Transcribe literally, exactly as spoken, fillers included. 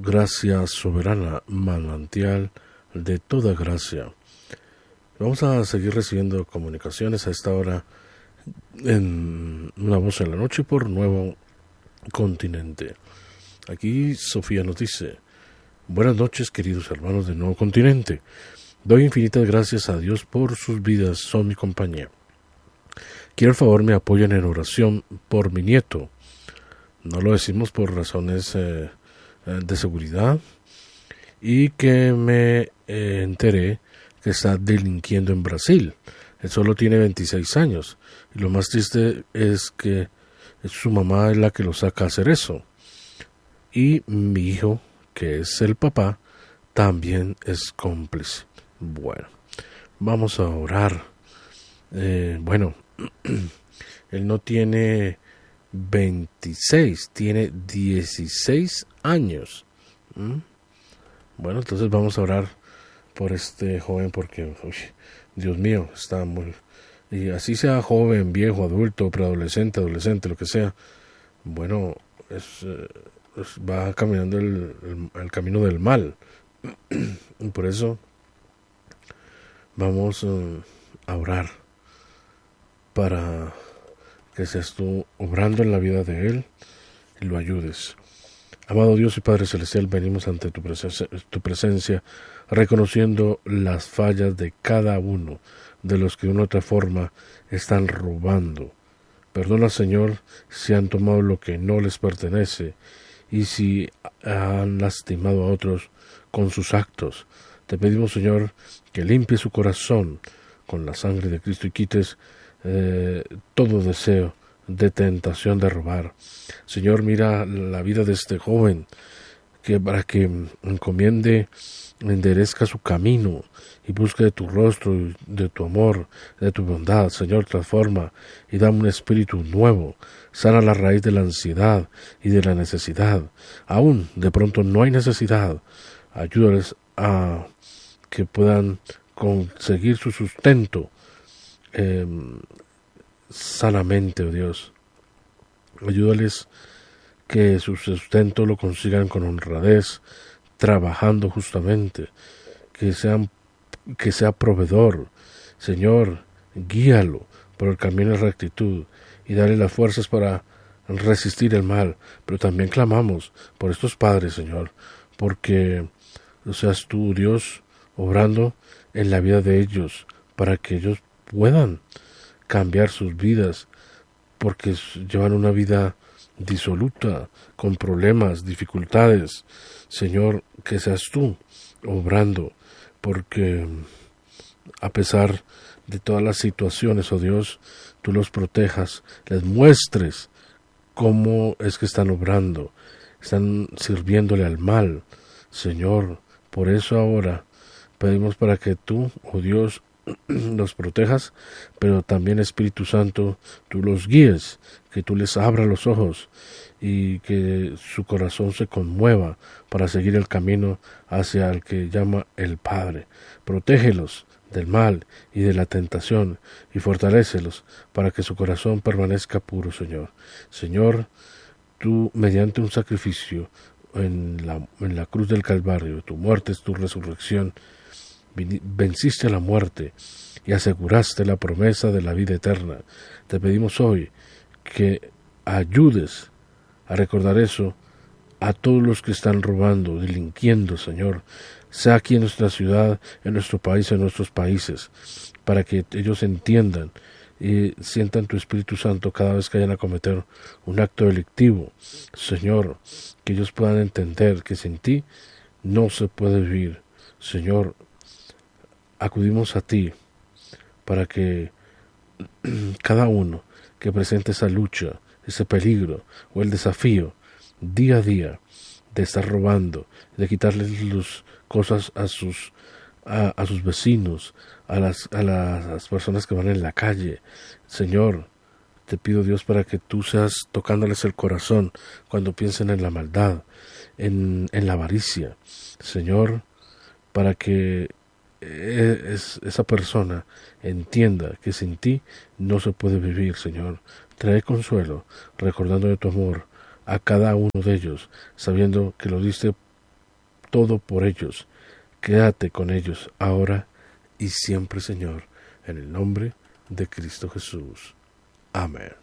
gracia soberana, manantial de toda gracia. Vamos a seguir recibiendo comunicaciones a esta hora en Una Voz en la Noche por Nuevo Continente. Aquí Sofía nos dice: buenas noches, queridos hermanos de Nuevo Continente. Doy infinitas gracias a Dios por sus vidas, son mi compañía. Quiero el favor me apoyen en oración por mi nieto. No lo decimos por razones eh, de seguridad, y que me eh, enteré que está delinquiendo en Brasil. Él solo tiene veintiséis años, y lo más triste es que su mamá es la que lo saca a hacer eso. Y mi hijo, que es el papá, también es cómplice. Bueno, vamos a orar. Eh, bueno, él no tiene veintiséis, tiene dieciséis años. ¿Mm? Bueno, entonces vamos a orar por este joven porque, uy, Dios mío, está muy... Y así sea joven, viejo, adulto, preadolescente, adolescente, lo que sea, bueno, es, es, va caminando el, el, el camino del mal. Y por eso vamos uh, a orar para que seas tú obrando en la vida de él y lo ayudes. Amado Dios y Padre Celestial, venimos ante tu presencia, tu presencia reconociendo las fallas de cada uno de los que de una u otra forma están robando. Perdona, Señor, si han tomado lo que no les pertenece y si han lastimado a otros con sus actos. Te pedimos, Señor, que limpies su corazón con la sangre de Cristo y quites eh, todo deseo de tentación de robar. Señor, mira la vida de este joven, que para que encomiende, enderezca su camino y busque de tu rostro, de tu amor, de tu bondad. Señor, transforma y dame un espíritu nuevo. Sana la raíz de la ansiedad y de la necesidad. Aún de pronto no hay necesidad. Ayúdales a que puedan conseguir su sustento eh, sanamente, oh Dios. Ayúdales que su sustento lo consigan con honradez, trabajando justamente, que sean, que sea proveedor. Señor, guíalo por el camino de rectitud y dale las fuerzas para resistir el mal. Pero también clamamos por estos padres, Señor, porque seas tú, Dios, obrando en la vida de ellos, para que ellos puedan cambiar sus vidas, porque llevan una vida disoluta, con problemas, dificultades. Señor, que seas tú obrando, porque a pesar de todas las situaciones, oh Dios, tú los protejas, les muestres cómo es que están obrando, están sirviéndole al mal. Señor, por eso ahora pedimos para que tú, oh Dios, los protejas, pero también, Espíritu Santo, tú los guíes, que tú les abras los ojos y que su corazón se conmueva para seguir el camino hacia el que llama el Padre. Protégelos del mal y de la tentación y fortalécelos para que su corazón permanezca puro, Señor. Señor, tú, mediante un sacrificio en la, en la cruz del Calvario, tu muerte es tu resurrección, venciste a la muerte y aseguraste la promesa de la vida eterna. Te pedimos hoy que ayudes a recordar eso a todos los que están robando, delinquiendo, Señor, sea aquí en nuestra ciudad, en nuestro país, en nuestros países, para que ellos entiendan y sientan tu Espíritu Santo cada vez que vayan a cometer un acto delictivo. Señor, que ellos puedan entender que sin ti no se puede vivir. Señor, acudimos a ti para que cada uno que presente esa lucha, ese peligro o el desafío día a día de estar robando, de quitarles las cosas a sus a, a sus vecinos, a las a las, a las personas que van en la calle. Señor, te pido, Dios, para que tú seas tocándoles el corazón cuando piensen en la maldad, en, en la avaricia. Señor, para que Es, esa persona entienda que sin ti no se puede vivir, Señor. Trae consuelo, recordando de tu amor a cada uno de ellos, sabiendo que lo diste todo por ellos. Quédate con ellos ahora y siempre, Señor, en el nombre de Cristo Jesús. Amén.